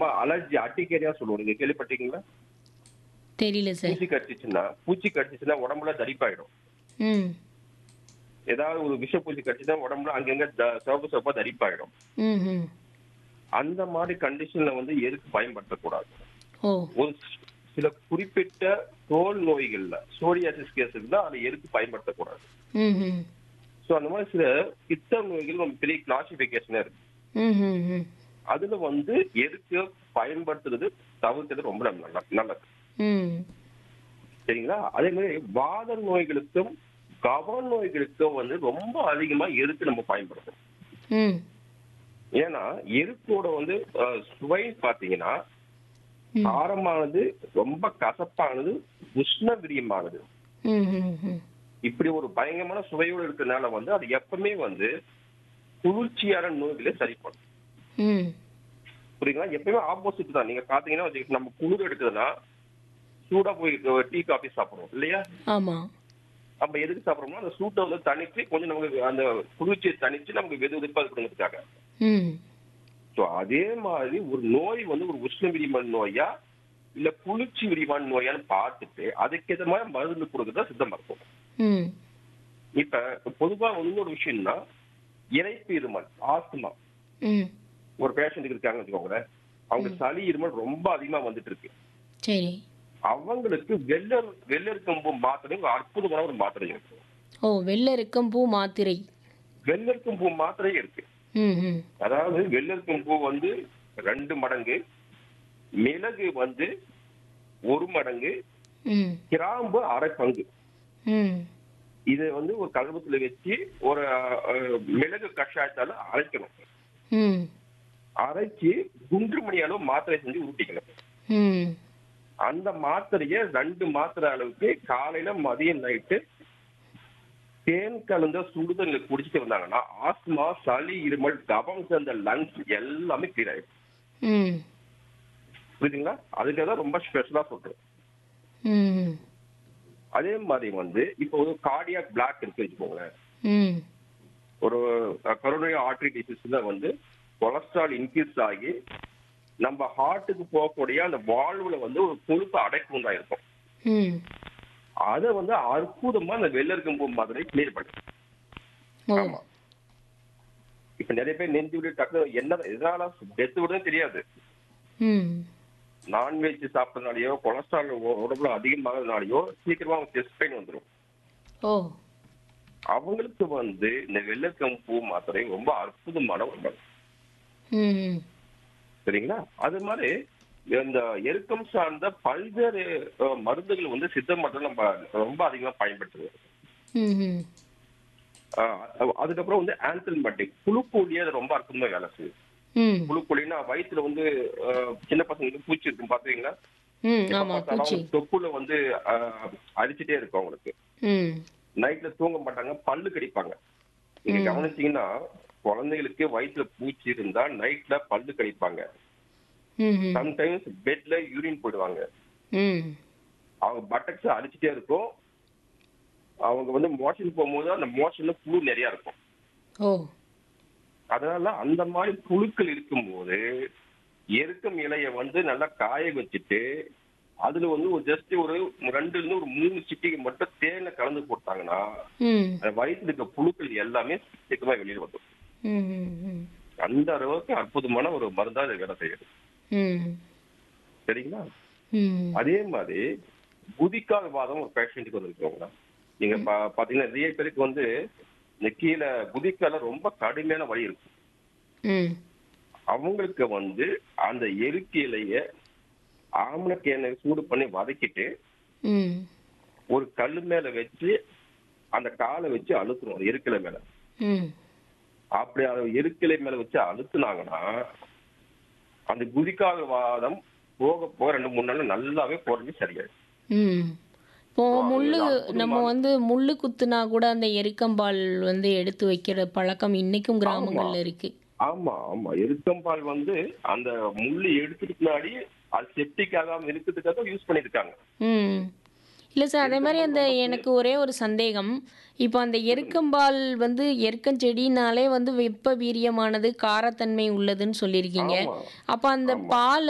ரொம்ப அலர்ஜி அட்டிக்கேரியா சொல்லுவோம். நீங்க கேள்விப்பட்டீங்களா? தெரியல சார். பூச்சி கடிச்சிச்சுன்னா உடம்புல தடிப்பாயிடும். ம். ஏதாவது ஒரு விஷப்பூச்சி கடிச்சுன்னா உடம்புல அங்கங்க சிவப்பு சிவப்பா தடிப்பாயிடும். ம்ஹ்ம். அந்த மாதிரி கண்டிஷன்ல வந்து எதுக்கு பயன்படுத்தக்கூடாது. ஓ! ஒரு சில குறிப்பிட்ட தோல் நோய்கள்ல சோரியாசிஸ் கேஸ் தான் அதை எதுக்கு பயன்படுத்தக்கூடாது. ம்ஹ்ம். சோ அந்த மாதிரி சில பித்த நோய்கள் நம்ம பெரிய கிளாசிபிகேஷன் இருக்கு. ம்ஹ்ம். அதுல வந்து எதுக்கு பயன்படுத்துறது தவிர்க்கிறது ரொம்ப நல்லது. ம். சரிங்களா? அதே மாதிரி வாத நோய்களுக்கும் கப நோய்களுக்கும் வந்து ரொம்ப அதிகமா எதுக்கு நம்ம பயன்படுத்தணும். ம். ஏன்னா எருக்கோட வந்து சுவை பாத்தீங்கன்னா ம். காரமானது, ரொம்ப கசப்பானது, உஷ்ண விரியமானது. ம்ஹ்ம். இப்படி ஒரு பயங்கரமான சுவையோடு இருக்கிறதுனால வந்து அது எப்பவுமே வந்து குளிர்ச்சியான நோய்களை சரி பண்ணும். ம். புரியுங்களா? எப்பவுமே ஆப்போசிட் தான். நீங்க பாத்தீங்கன்னா நம்ம குளிர் எடுக்குதுன்னா சூடா போய் டீ காபி சாப்பிடுவோம் இல்லையா? ஆமா. நம்ம எதுக்கு சாப்பிடுறோம்னா அந்த சூட்டை வந்து தணிச்சு கொஞ்சம் நமக்கு அந்த குளிர்ச்சியை தணிச்சு நமக்கு வெது வெதுப்பா இருக்கிறதுக்காக. ம். சோ அதே மாதிரி ஒரு நோய் வந்து ஒரு உஷ்ண விரிமான நோயா இல்ல குளிர்ச்சி விரிவான நோயான்னு பார்த்துட்டு அதுக்கேற்ற மாதிரி மருந்து கொடுக்கறதா சித்த மருத்துவம். ம். இப்ப பொதுவா இன்னொரு விஷயம்னா இரைப்பு இருமல், ஆஸ்துமா. ம். ஒரு பேஷண்ட்டுக்கு இருக்காங்கன்னு வச்சுக்கோங்களேன். அவங்க சளி இருமல் ரொம்ப அதிகமா வந்துட்டு இருக்கு. சரி. அவங்களுக்கு வெள்ளரிக்கம்பூ மாத்திரை ஒரு அற்புதமான ஒரு மாத்திரை இருக்கு. ஓ! வெள்ளரிக்கம்பூ மாத்திரை. வெள்ளரிக்கம்பூ மாத்திரை இருக்கு. ம்ஹ்ம். அதாவது வெள்ளரிக்கம்பூ வந்து 2 மடங்கு, மிளகு வந்து 1 மடங்கு, ம். கிராம்பு அரை பங்கு. ம். இதை வந்து ஒரு கல்வத்துல வச்சு ஒரு மிளகு கஷாயத்தால அரைக்கணும். ம். அரைச்சு குன்று மணி அளவு மாத்திரை செஞ்சு ஊட்டிக்கணும். ம். அந்த மாத்திரையை 2 மாத்திரை அளவுக்கு காலையில மதியம் நைட்டு தேன் கலந்த சுடுதண்ணி குடிச்சிட்டு வந்தாங்கன்னா ஆஸ்துமா, சளி, இருமல், கபம் சேர்ந்த லங்ஸ் எல்லாமே கிளியர் ஆயிடும். ம். புரியுதுங்களா? அதுக்காக தான் ரொம்ப ஸ்பெஷலா சொல்றேன். ம். அதே மாதிரி வந்து இப்போ ஒரு கார்டியாக் பிளாக் இருக்கு வச்சுக்கோங்களேன். ம். ஒரு கரோனரி ஆர்டரி டிசீஸ்ல வந்து கொலஸ்ட்ரால் இன்க்ரீஸ் ஆகி நம்ம ஹார்ட்டுக்கு போகக்கூடிய அந்த வால்வுல வந்து ஒரு கொழுப்பு அடைப்பு தான் இருக்கும். ம். அதை வந்து அற்புதமா அந்த வெள்ளரிக்கம்பூ மாதிரி கிளியர் பண்ணும். ஓ! ஆமா. இப்ப நிறைய பேர் நெஞ்சு விட்டு டக்கு என்ன எதனால டெத்து விடுறது தெரியாது. ம். நான்வெஜ் சாப்பிட்டதுனாலயோ கொலஸ்ட்ரால் உடம்புல அதிகமாகிறதுனாலயோ சீக்கிரமா அவங்க செஸ்ட் பெயின் வந்துடும். ஓ! அவங்களுக்கு வந்து இந்த வெள்ளரிக்கம்பூ மாத்திரை ரொம்ப அற்புதமான ஒரு மருந்து. ம். சரிங்களா? அது மாதிரி இந்த எருக்கம் சார்ந்த பல்வேறு மருந்துகள் வந்து சித்த மருந்துல நம்ம ரொம்ப அதிகமா பயன்படுத்துவோம். ம்ஹ்ம். அதுக்கப்புறம் வந்து ஆன்டிபயோட்டிக் புழுக்கொல்லியே அது ரொம்ப அற்புதமா வேலை செய்யும். ம். புழுக்கொல்லின்னா வயிற்றுல வந்து சின்ன பசங்களுக்கு பூச்சி இருக்கும் பாத்தீங்களா? ம். எப்ப ஆமா. பார்த்தாலும் பூச்சி. அவங்களுக்கு தொப்புல வந்து அரிச்சிட்டே இருக்கும் அவங்களுக்கு. ம். நைட்ல தூங்க மாட்டாங்க, பல்லு கடிப்பாங்க. நீங்க ம். கவனிச்சீங்கன்னா குழந்தைகளுக்கு வயிற்றுல பூச்சி இருந்தா நைட்ல பல்லு கடிப்பாங்க. ம்ஹ்ம். சம்டைம்ஸ் பெட்ல யூரின் போயிடுவாங்க. ம். அவங்க பட்டக்ஸ் அரிச்சிட்டே இருக்கும். அவங்க வந்து மோஷன் போகும்போது அந்த மோஷன்ல புழு நிறைய இருக்கும். ஓ! அதனால அந்த மாதிரி புழுக்கள் இருக்கும்போது எருக்கம் இலைய வந்து நல்லா காய வச்சுட்டு அதுல வந்து ஒரு ஜஸ்ட் ஒரு 2 இருந்து ஒரு 3 சிட்டிகை மட்டும் தேனை கலந்து போட்டாங்கன்னா ம். அந்த வயிற்றுல இருக்க புழுக்கள் எல்லாமே சீக்கிரமா வெளியே வந்துடும். ம். அந்த அளவுக்கு அற்புதமான ஒரு மருந்தா இது வேலை செய்யுது. ம். சரிங்களா? ம். அதே மாதிரி குதிக்கால் வாதம் ஒரு பேஷண்ட்டுக்கு வந்துருக்கவங்க நீங்க பாத்தீங்கன்னா நிறைய பேருக்கு வந்து இந்த கீழே குதிக்கால ரொம்ப கடுமையான வலி இருக்கும். ம். அவங்களுக்கு வந்து அந்த எருக்கு இலைய ஆமணக்கு எண்ணெய் சூடு பண்ணி வதக்கிட்டு ம். ஒரு கல்லு மேல வச்சு அந்த காலை வச்சு அழுத்தணும் அந்த எருக்கிலை மேல. ம். அப்படி அதை எருக்கிலை மேல வச்சு அழுத்துனாங்கன்னா அந்த குதிக்கால் வாதம் போக போக 2-3 நாள் நல்லாவே குறைஞ்சு சரியாயிடும். ம். இப்போ முள்ளு அது நம்ம அற்புதமான வந்து முள்ளு குத்துனா கூட அந்த எருக்கம்பால் வந்து எடுத்து வைக்கிற பழக்கம் இன்னைக்கும் ஆமா கிராமங்கள்ல இருக்கு. ஆமா ஆமா எருக்கம்பால் வந்து அந்த முள்ளு எடுத்துட்டு முன்னாடி அது செப்டிக் ஆகாம இருக்கிறதுக்காக யூஸ் பண்ணிருக்காங்க. ம். இல்ல சார், அதே மாரி எருக்கம்பால் அந்த ரொம்ப எனக்கு ஒரே ஒரு சந்தேகம். இப்போ அந்த சொல்லுங்க. எருக்கம்பால் வந்து எருக்கஞ்செடினாலே வந்து வெப்ப வீரியமானது, காரத்தன்மை உள்ளதுன்னு சொல்லியிருக்கீங்க. ஆமா அப்ப அந்த ஆமா பால்